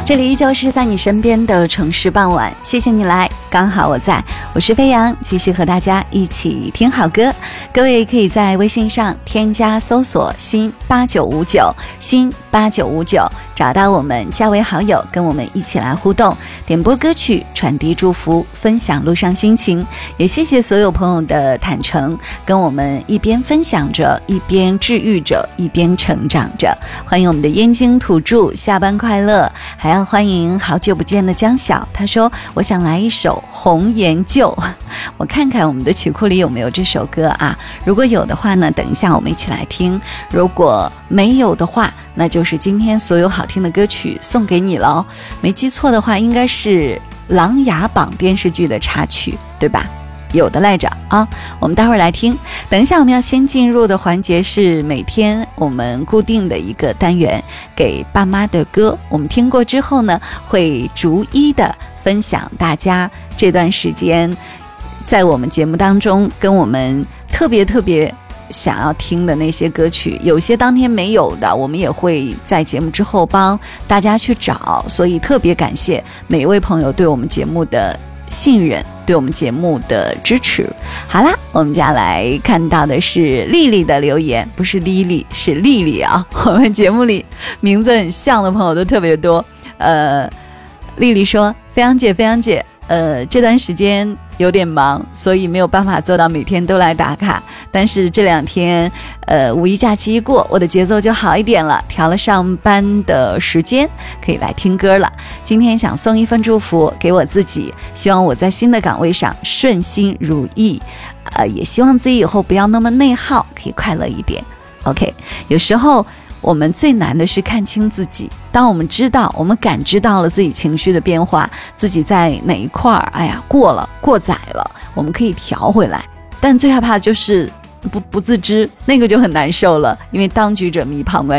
这里依旧是在你身边的城市傍晚，谢谢你来，刚好我在，我是飞扬，继续和大家一起听好歌。各位可以在微信上添加搜索新8959新8959，找到我们加为好友，跟我们一起来互动，点播歌曲，传递祝福，分享路上心情。也谢谢所有朋友的坦诚，跟我们一边分享着，一边治愈着，一边成长着。欢迎我们的燕京土著，下班快乐。还要欢迎好久不见的江晓，他说我想来一首红颜旧，我看看我们的曲库里有没有这首歌啊，如果有的话呢，等一下我们一起来听，如果没有的话，那就是今天所有好听的歌曲送给你了。没记错的话，应该是《琅琊榜》电视剧的插曲，对吧？有的来着啊，我们待会儿来听。等一下我们要先进入的环节是每天我们固定的一个单元，给爸妈的歌，我们听过之后呢，会逐一的分享大家这段时间在我们节目当中跟我们特别想要听的那些歌曲，有些当天没有的，我们也会在节目之后帮大家去找，所以特别感谢每一位朋友对我们节目的信任，对我们节目的支持。好啦，我们接下来看到的是丽丽的留言，不是丽丽，是丽丽啊。我们节目里名字很像的朋友都特别多。丽丽说，飞扬姐这段时间有点忙，所以没有办法做到每天都来打卡，但是这2天五一假期一过，我的节奏就好一点了，调了上班的时间，可以来听歌了。今天想送一份祝福给我自己，希望我在新的岗位上顺心如意，也希望自己以后不要那么内耗，可以快乐一点。 OK， 有时候我们最难的是看清自己，当我们感知到了自己情绪的变化，自己在哪一块过载了，我们可以调回来，但最害怕的就是不自知，那个就很难受了，因为当局者迷，旁观